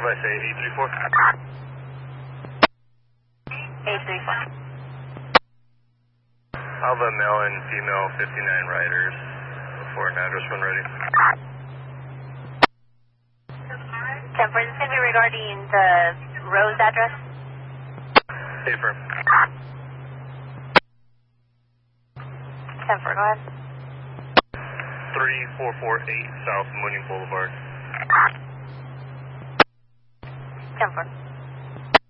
I say 834? 834. I'll have a male and female 59 riders for an address when ready. 10-4, this is going to be regarding the Rose address. Affirm. 10-4, go ahead. 3448 South Mooney Boulevard. 10-4.